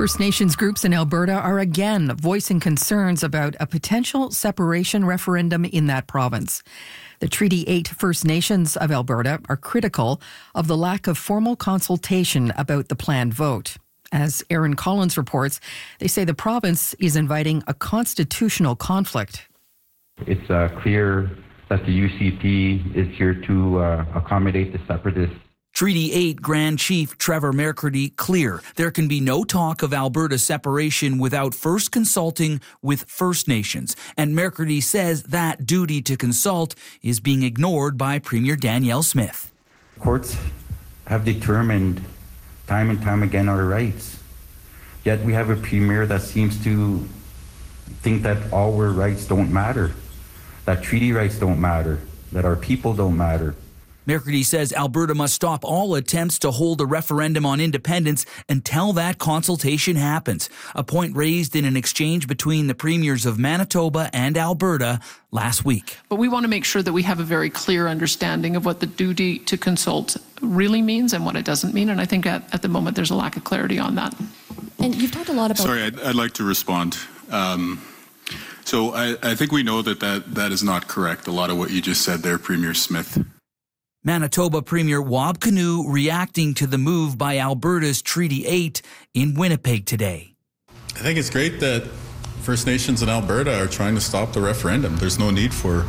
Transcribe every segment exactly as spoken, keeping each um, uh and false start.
First Nations groups in Alberta are again voicing concerns about a potential separation referendum in that province. The Treaty eight First Nations of Alberta are critical of the lack of formal consultation about the planned vote. As Aaron Collins reports, they say the province is inviting a constitutional conflict. It's uh, clear that the U C P is here to uh, accommodate the separatists. Treaty eight Grand Chief Trevor McCurdy clear there can be no talk of Alberta separation without first consulting with First Nations. And McCurdy says that duty to consult is being ignored by Premier Danielle Smith. Courts have determined time and time again our rights. Yet we have a premier that seems to think that all our rights don't matter, that treaty rights don't matter, that our people don't matter. McCurdy says Alberta must stop all attempts to hold a referendum on independence until that consultation happens, a point raised in an exchange between the premiers of Manitoba and Alberta last week. But we want to make sure that we have a very clear understanding of what the duty to consult really means and what it doesn't mean, and I think at, at the moment there's a lack of clarity on that. And you've talked a lot about... Sorry, I'd, I'd like to respond. Um, so I, I think we know that, that that is not correct, a lot of what you just said there, Premier Smith. Manitoba Premier Wab Kinew reacting to the move by Alberta's Treaty eight in Winnipeg today. I think it's great that First Nations in Alberta are trying to stop the referendum. There's no need for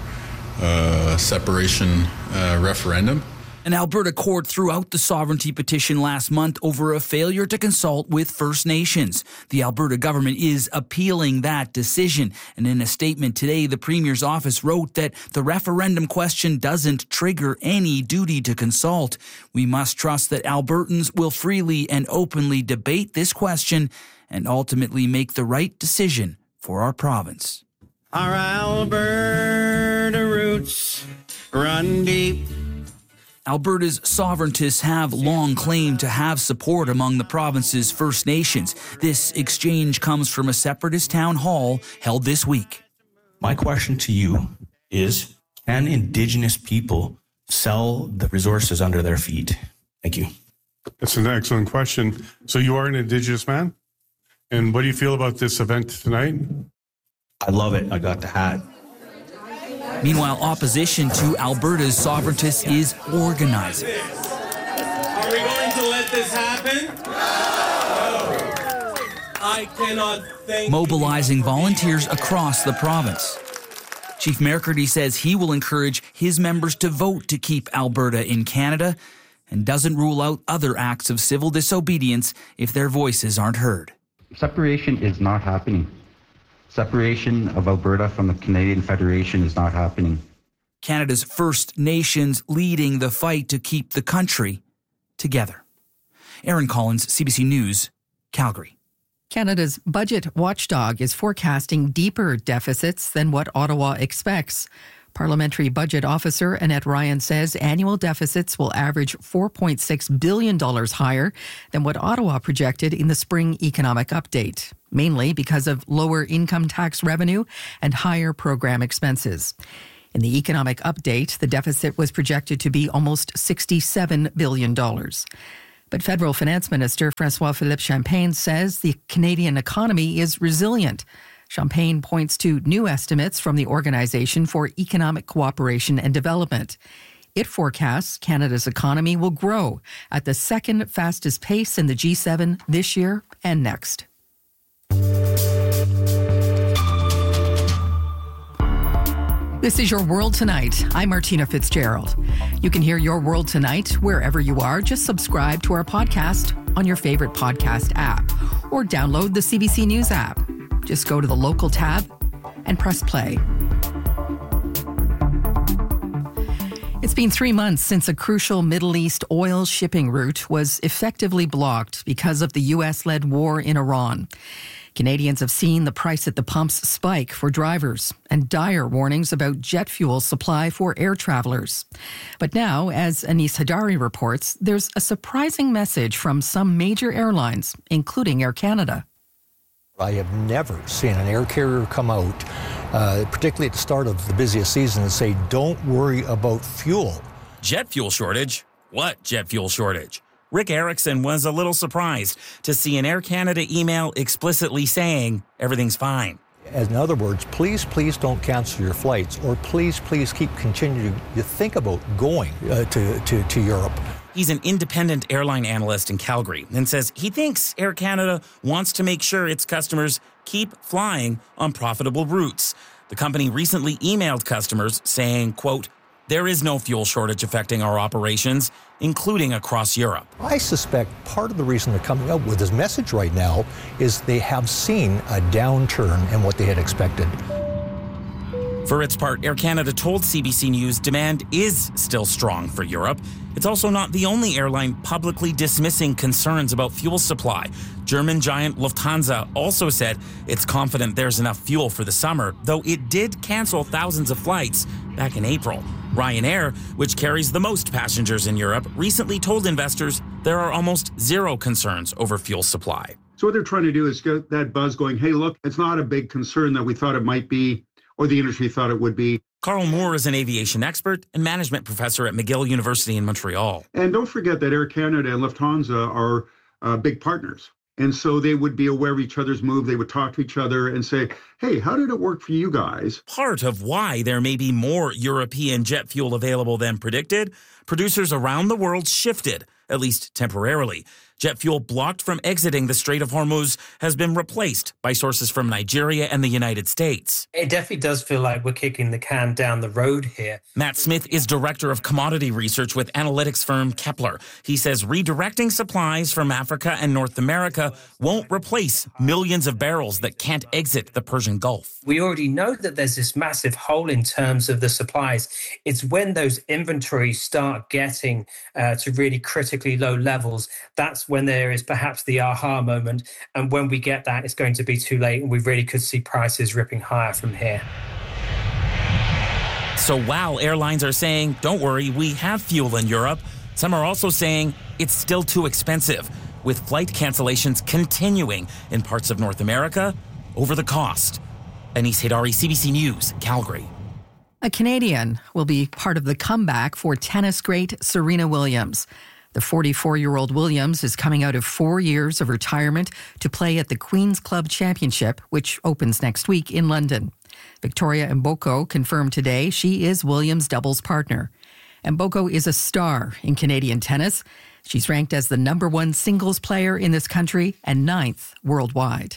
a separation uh, referendum. An Alberta court threw out the sovereignty petition last month over a failure to consult with First Nations. The Alberta government is appealing that decision. And in a statement today, the Premier's office wrote that the referendum question doesn't trigger any duty to consult. We must trust that Albertans will freely and openly debate this question and ultimately make the right decision for our province. Our Alberta roots run deep. Alberta's sovereigntists have long claimed to have support among the province's First Nations. This exchange comes from a separatist town hall held this week. My question to you is, can Indigenous people sell the resources under their feet? Thank you. That's an excellent question. So you are an Indigenous man? And what do you feel about this event tonight? I love it. I got the hat. Meanwhile, opposition to Alberta's sovereigntists is organizing. Are we going to let this happen? No. I cannot thank Mobilizing volunteers across the province. Chief McCurdy says he will encourage his members to vote to keep Alberta in Canada and doesn't rule out other acts of civil disobedience if their voices aren't heard. Separation is not happening. Separation of Alberta from the Canadian Federation is not happening. Canada's First Nations leading the fight to keep the country together. Aaron Collins, C B C News, Calgary. Canada's budget watchdog is forecasting deeper deficits than what Ottawa expects. Parliamentary Budget Officer Annette Ryan says annual deficits will average four point six billion dollars higher than what Ottawa projected in the spring economic update, mainly because of lower income tax revenue and higher program expenses. In the economic update, the deficit was projected to be almost sixty-seven billion dollars. But Federal Finance Minister François-Philippe Champagne says the Canadian economy is resilient. Champagne points to new estimates from the Organization for Economic Cooperation and Development. It forecasts Canada's economy will grow at the second fastest pace in the G seven this year and next. This is Your World Tonight. I'm Martina Fitzgerald. You can hear Your World Tonight wherever you are. Just subscribe to our podcast on your favorite podcast app or download the C B C News app. Just go to the local tab and press play. It's been three months since a crucial Middle East oil shipping route was effectively blocked because of the U S-led war in Iran. Canadians have seen the price at the pumps spike for drivers and dire warnings about jet fuel supply for air travelers. But now, as Anis Hadari reports, there's a surprising message from some major airlines, including Air Canada. I have never seen an air carrier come out, uh, particularly at the start of the busiest season, and say, don't worry about fuel. Jet fuel shortage? What jet fuel shortage? Rick Erickson was a little surprised to see an Air Canada email explicitly saying everything's fine. In other words, please, please don't cancel your flights, or please, please keep continuing to think about going uh, to, to, to Europe. He's an independent airline analyst in Calgary and says he thinks Air Canada wants to make sure its customers keep flying on profitable routes. The company recently emailed customers saying, quote, there is no fuel shortage affecting our operations, including across Europe. I suspect part of the reason they're coming out with this message right now is they have seen a downturn in what they had expected. For its part, Air Canada told C B C News demand is still strong for Europe. It's also not the only airline publicly dismissing concerns about fuel supply. German giant Lufthansa also said it's confident there's enough fuel for the summer, though it did cancel thousands of flights back in April. Ryanair, which carries the most passengers in Europe, recently told investors there are almost zero concerns over fuel supply. So what they're trying to do is get that buzz going, hey, look, it's not a big concern that we thought it might be, or the industry thought it would be. Carl Moore is an aviation expert and management professor at McGill University in Montreal. And don't forget that Air Canada and Lufthansa are uh, big partners. And so they would be aware of each other's move. They would talk to each other and say, hey, how did it work for you guys? Part of why there may be more European jet fuel available than predicted, producers around the world shifted, at least temporarily. Jet fuel blocked from exiting the Strait of Hormuz has been replaced by sources from Nigeria and the United States. It definitely does feel like we're kicking the can down the road here. Matt Smith is director of commodity research with analytics firm Kepler. He says redirecting supplies from Africa and North America won't replace millions of barrels that can't exit the Persian Gulf. We already know that there's this massive hole in terms of the supplies. It's when those inventories start getting uh, to really critically low levels, that's when there is perhaps the aha moment. And when we get that, it's going to be too late, and we really could see prices ripping higher from here. So while airlines are saying, don't worry, we have fuel in Europe, some are also saying it's still too expensive, with flight cancellations continuing in parts of North America over the cost. Anis Haidari, C B C News, Calgary. A Canadian will be part of the comeback for tennis great Serena Williams. The forty-four-year-old Williams is coming out of four years of retirement to play at the Queen's Club Championship, which opens next week in London. Victoria Mboko confirmed today she is Williams' doubles partner. Mboko is a star in Canadian tennis. She's ranked as the number one singles player in this country and ninth worldwide.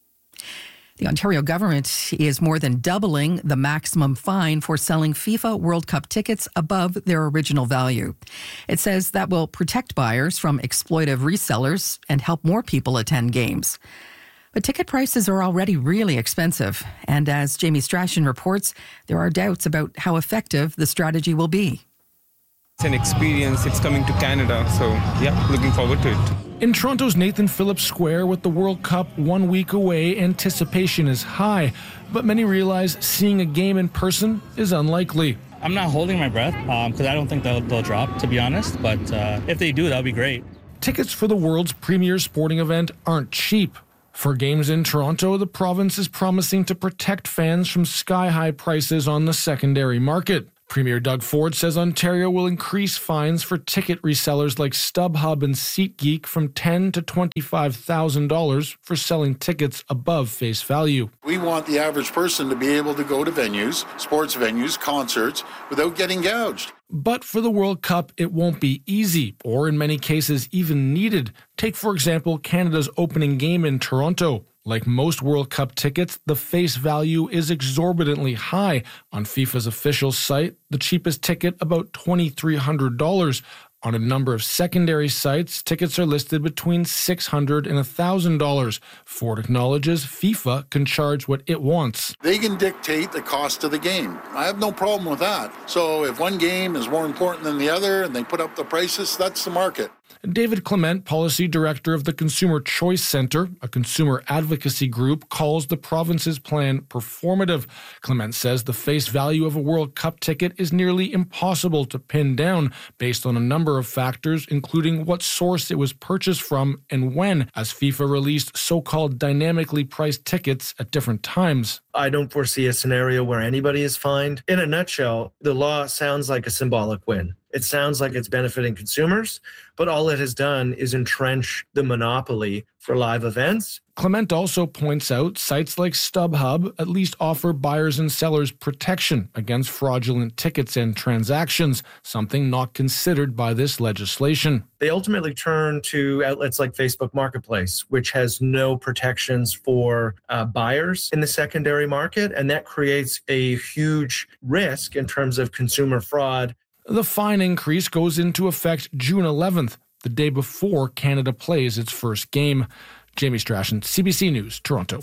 The Ontario government is more than doubling the maximum fine for selling FIFA World Cup tickets above their original value. It says that will protect buyers from exploitive resellers and help more people attend games. But ticket prices are already really expensive. And as Jamie Strachan reports, there are doubts about how effective the strategy will be. It's an experience. It's coming to Canada. So, yeah, looking forward to it. In Toronto's Nathan Phillips Square with the World Cup one week away, anticipation is high, but many realize seeing a game in person is unlikely. I'm not holding my breath because um, I don't think they'll, they'll drop, to be honest, but uh, if they do, that'll be great. Tickets for the world's premier sporting event aren't cheap. For games in Toronto, the province is promising to protect fans from sky-high prices on the secondary market. Premier Doug Ford says Ontario will increase fines for ticket resellers like StubHub and SeatGeek from ten thousand dollars to twenty-five thousand dollars for selling tickets above face value. We want the average person to be able to go to venues, sports venues, concerts, without getting gouged. But for the World Cup, it won't be easy, or in many cases even needed. Take, for example, Canada's opening game in Toronto. Like most World Cup tickets, the face value is exorbitantly high. On FIFA's official site, the cheapest ticket about two thousand three hundred dollars. On a number of secondary sites, tickets are listed between six hundred dollars and one thousand dollars. Ford acknowledges FIFA can charge what it wants. They can dictate the cost of the game. I have no problem with that. So if one game is more important than the other and they put up the prices, that's the market. David Clement, Policy Director of the Consumer Choice Centre, a consumer advocacy group, calls the province's plan performative. Clement says the face value of a World Cup ticket is nearly impossible to pin down based on a number of factors, including what source it was purchased from and when, as FIFA released so-called dynamically priced tickets at different times. I don't foresee a scenario where anybody is fined. In a nutshell, the law sounds like a symbolic win. It sounds like it's benefiting consumers, but all it has done is entrench the monopoly for live events. Clement also points out sites like StubHub at least offer buyers and sellers protection against fraudulent tickets and transactions, something not considered by this legislation. They ultimately turn to outlets like Facebook Marketplace, which has no protections for uh, buyers in the secondary market, and that creates a huge risk in terms of consumer fraud. The fine increase goes into effect June eleventh, the day before Canada plays its first game. Jamie Strachan, C B C News, Toronto.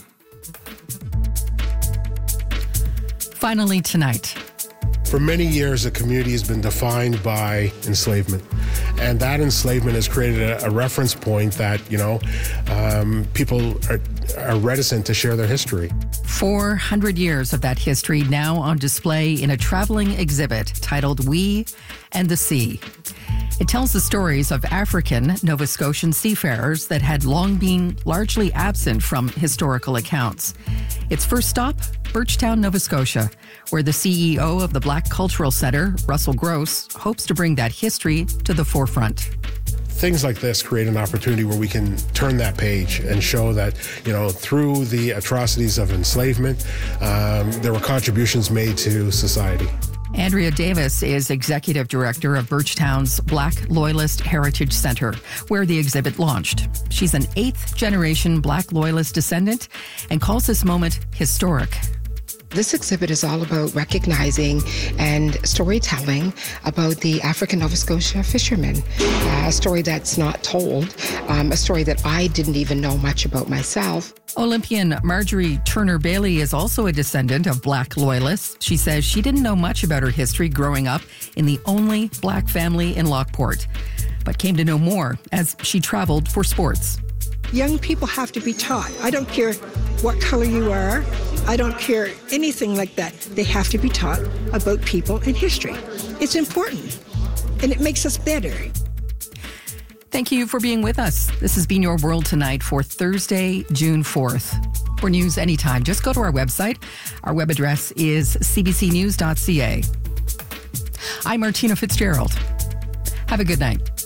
Finally tonight. For many years, the community has been defined by enslavement. And that enslavement has created a, a reference point that, you know, um, people are, are reticent to share their history. four hundred years of that history now on display in a traveling exhibit titled We and the Sea. It tells the stories of African Nova Scotian seafarers that had long been largely absent from historical accounts. Its first stop, Birchtown, Nova Scotia, where the C E O of the Black Cultural Centre, Russell Gross, hopes to bring that history to the forefront. Things like this create an opportunity where we can turn that page and show that, you know, through the atrocities of enslavement, um, there were contributions made to society. Andrea Davis is executive director of Birchtown's Black Loyalist Heritage Centre, where the exhibit launched. She's an eighth generation Black Loyalist descendant and calls this moment historic. This exhibit is all about recognizing and storytelling about the African Nova Scotia fishermen, uh, a story that's not told, um, a story that I didn't even know much about myself. Olympian Marjorie Turner Bailey is also a descendant of Black Loyalists. She says she didn't know much about her history growing up in the only Black family in Lockport, but came to know more as she traveled for sports. Young people have to be taught. I don't care what color you are. I don't care anything like that. They have to be taught about people and history. It's important, and it makes us better. Thank you for being with us. This has been Your World Tonight for Thursday, June fourth. For news anytime, just go to our website. Our web address is c b c news dot c a. I'm Martina Fitzgerald. Have a good night.